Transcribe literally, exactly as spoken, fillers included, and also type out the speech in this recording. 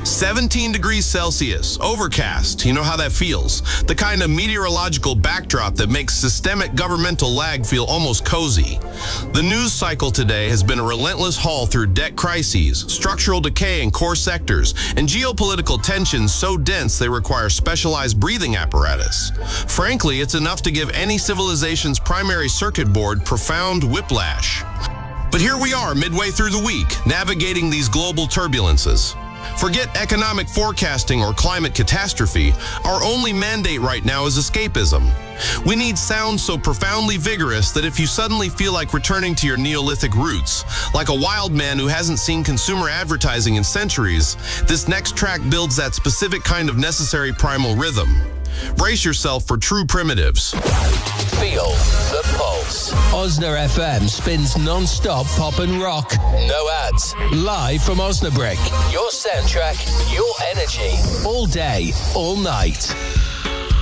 seventeen degrees Celsius, overcast. You know how that feels. The kind of meteorological backdrop that makes systemic governmental lag feel almost cozy. The news cycle today has been a relentless haul through debt crises, structural decay in core sectors, and geopolitical tensions so dense they require specialized breathing apparatus. Frankly, it's enough to give any civilization's primary circuit board profound whiplash. But here we are midway through the week, navigating these global turbulences. Forget economic forecasting or climate catastrophe. Our only mandate right now is escapism. We need sound so profoundly vigorous that if you suddenly feel like returning to your Neolithic roots, like a wild man who hasn't seen consumer advertising in centuries, this next track builds that specific kind of necessary primal rhythm. Brace yourself for true primitives. Feel the pulse. Osna F M spins non-stop pop and rock. No ads. Live from Osnabrück. Your soundtrack, your energy. All day, all night.